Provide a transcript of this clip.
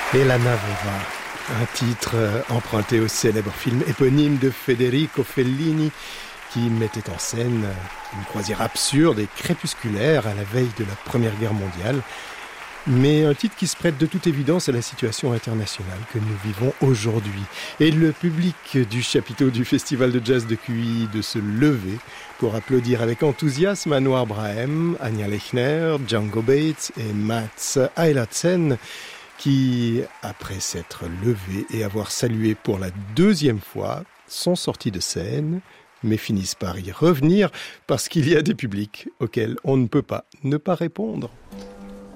Et la Navera, un titre emprunté au célèbre film éponyme de Federico Fellini qui mettait en scène une croisière absurde et crépusculaire à la veille de la Première Guerre mondiale. Mais un titre qui se prête de toute évidence à la situation internationale que nous vivons aujourd'hui. Et le public du chapiteau du Festival de Jazz de QI de se lever pour applaudir avec enthousiasme Anwar Brahem, Anya Lechner, Django Bates et Mats Eilertsen qui, après s'être levés et avoir salué pour la deuxième fois, sont sortis de scène, mais finissent par y revenir parce qu'il y a des publics auxquels on ne peut pas ne pas répondre.